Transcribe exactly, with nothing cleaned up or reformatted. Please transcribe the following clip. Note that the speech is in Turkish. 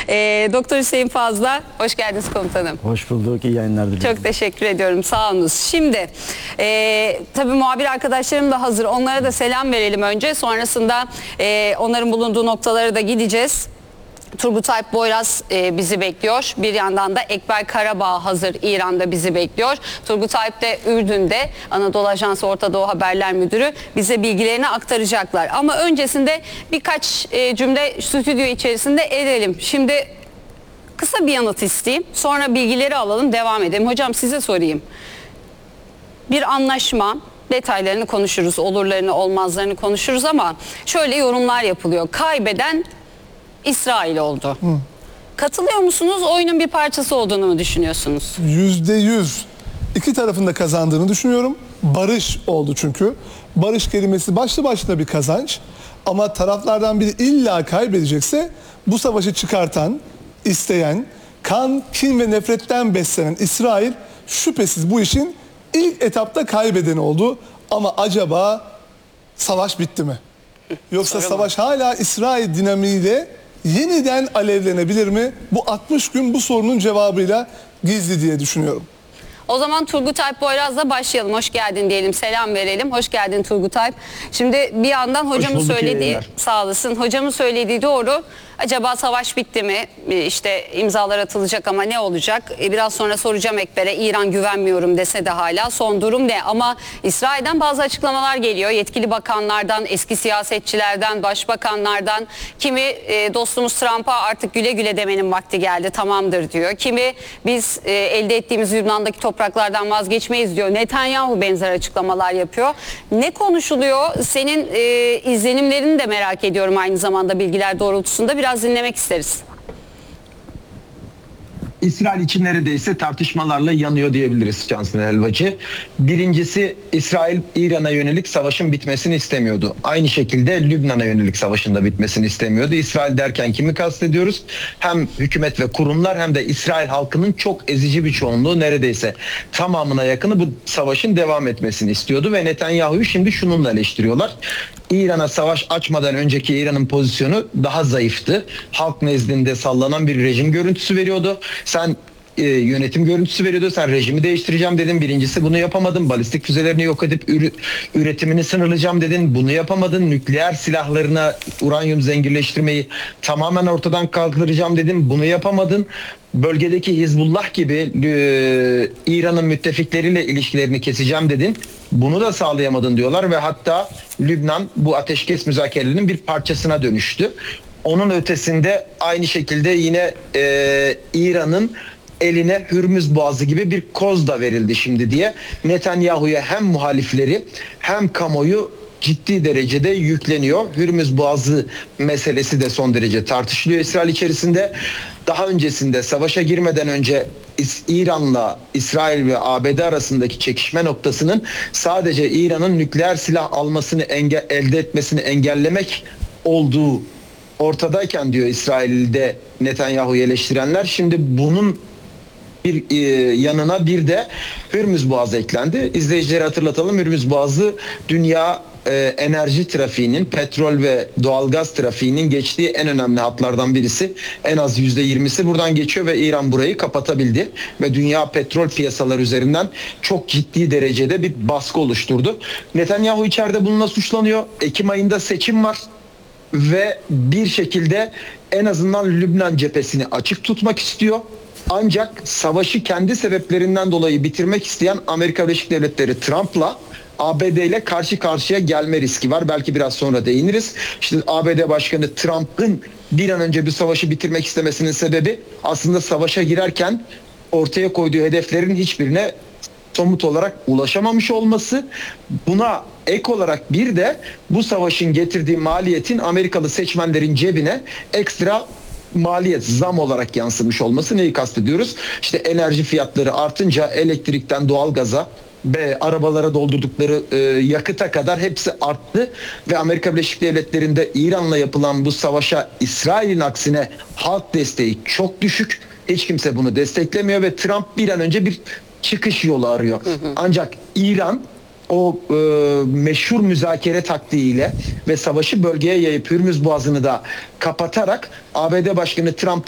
Ee, Doktor Hüseyin Fazla, hoş geldiniz komutanım. Hoş bulduk, iyi yayınlar diliyorum. Çok teşekkür ediyorum, sağ olunuz. Şimdi e, tabii muhabir arkadaşlarım da hazır, onlara da selam verelim önce. Sonrasında e, onların bulunduğu noktalara da gideceğiz. Turgut Alp Boyraz e, bizi bekliyor. Bir yandan da Ekber Karabağ hazır, İran'da bizi bekliyor. Turgut Alp de Ürdün'de, Anadolu Ajansı Orta Doğu Haberler Müdürü, bize bilgilerini aktaracaklar. Ama öncesinde birkaç e, cümle stüdyo içerisinde edelim. Şimdi kısa bir yanıt isteyeyim. Sonra bilgileri alalım, devam edelim. Hocam size sorayım. Bir anlaşma, detaylarını konuşuruz, olurlarını, olmazlarını konuşuruz ama şöyle yorumlar yapılıyor. Kaybeden İsrail oldu. Hı. Katılıyor musunuz? Oyunun bir parçası olduğunu mu düşünüyorsunuz? Yüzde yüz. İki tarafın da kazandığını düşünüyorum. Barış oldu çünkü. Barış kelimesi başlı başına bir kazanç. Ama taraflardan biri illa kaybedecekse bu savaşı çıkartan, isteyen, kan, kin ve nefretten beslenen İsrail şüphesiz bu işin ilk etapta kaybedeni oldu. Ama acaba savaş bitti mi? Yoksa savaş hala İsrail dinamiğiyle yeniden alevlenebilir mi? Bu altmış gün bu sorunun cevabıyla gizli diye düşünüyorum. O zaman Turgut Alp Boyraz'la başlayalım. Hoş geldin diyelim, selam verelim. Hoş geldin Turgut Alp. Şimdi bir yandan hocamın söylediği, sağ olasın, hocamın söylediği doğru. Acaba savaş bitti mi? İşte imzalar atılacak ama ne olacak? Biraz sonra soracağım Ekber'e. İran güvenmiyorum dese de hala son durum ne? Ama İsrail'den bazı açıklamalar geliyor. Yetkili bakanlardan, eski siyasetçilerden, başbakanlardan. Kimi dostumuz Trump'a artık güle güle demenin vakti geldi, tamamdır diyor. Kimi biz elde ettiğimiz Lübnan'daki topraklardan vazgeçmeyiz diyor. Netanyahu benzer açıklamalar yapıyor. Ne konuşuluyor? Senin izlenimlerini de merak ediyorum aynı zamanda bilgiler doğrultusunda. Biraz Biraz dinlemek isteriz. İsrail için neredeyse tartışmalarla yanıyor diyebiliriz Cansın Helvacı. Birincisi, İsrail İran'a yönelik savaşın bitmesini istemiyordu. Aynı şekilde Lübnan'a yönelik savaşın da bitmesini istemiyordu. İsrail derken kimi kastediyoruz? Hem hükümet ve kurumlar hem de İsrail halkının çok ezici bir çoğunluğu, neredeyse tamamına yakını bu savaşın devam etmesini istiyordu ve Netanyahu'yu şimdi şununla eleştiriyorlar. İran'a savaş açmadan önceki İran'ın pozisyonu daha zayıftı. Halk nezdinde sallanan bir rejim görüntüsü veriyordu. Sen e, yönetim görüntüsü veriyordu. Sen rejimi değiştireceğim dedin. Birincisi bunu yapamadın. Balistik füzelerini yok edip ür üretimini sınırlayacağım dedin. Bunu yapamadın. Nükleer silahlarına uranyum zenginleştirmeyi tamamen ortadan kaldıracağım dedin. Bunu yapamadın. Bölgedeki Hizbullah gibi e, İran'ın müttefikleriyle ilişkilerini keseceğim dedin. Bunu da sağlayamadın diyorlar ve hatta Lübnan bu ateşkes müzakerelerinin bir parçasına dönüştü. Onun ötesinde aynı şekilde yine e, İran'ın eline Hürmüz Boğazı gibi bir koz da verildi şimdi diye Netanyahu'ya hem muhalifleri hem kamuoyu ciddi derecede yükleniyor. Hürmüz Boğazı meselesi de son derece tartışılıyor İsrail içerisinde. Daha öncesinde, savaşa girmeden önce İran'la İsrail ve A B D arasındaki çekişme noktasının sadece İran'ın nükleer silah almasını enge elde etmesini engellemek olduğu ortadayken diyor İsrail'de Netanyahu'yu eleştirenler. Şimdi bunun bir e, yanına bir de Hürmüz Boğazı eklendi. İzleyicileri hatırlatalım. Hürmüz Boğazı dünya e, enerji trafiğinin, petrol ve doğalgaz trafiğinin geçtiği en önemli hatlardan birisi. En az yüzde yirmisi buradan geçiyor ve İran burayı kapatabildi ve dünya petrol piyasaları üzerinden çok ciddi derecede bir baskı oluşturdu. Netanyahu içeride bununla suçlanıyor. Ekim ayında seçim var ve bir şekilde en azından Lübnan cephesini açık tutmak istiyor. Ancak savaşı kendi sebeplerinden dolayı bitirmek isteyen Amerika Birleşik Devletleri Trump'la A B D ile karşı karşıya gelme riski var. Belki biraz sonra değiniriz. İşte A B D Başkanı Trump'ın bir an önce bir savaşı bitirmek istemesinin sebebi aslında savaşa girerken ortaya koyduğu hedeflerin hiçbirine somut olarak ulaşamamış olması. Buna ek olarak bir de bu savaşın getirdiği maliyetin Amerikalı seçmenlerin cebine ekstra maliyet, zam olarak yansımış olması. Neyi kastediyoruz? İşte enerji fiyatları artınca elektrikten doğalgaza ve arabalara doldurdukları e, yakıta kadar hepsi arttı ve Amerika Birleşik Devletleri'nde İran'la yapılan bu savaşa İsrail'in aksine halk desteği çok düşük. Hiç kimse bunu desteklemiyor ve Trump bir an önce bir çıkış yolu arıyor. Hı hı. Ancak İran o e, meşhur müzakere taktiğiyle ve savaşı bölgeye yayıp Hürmüz Boğazı'nı da kapatarak A B D Başkanı Trump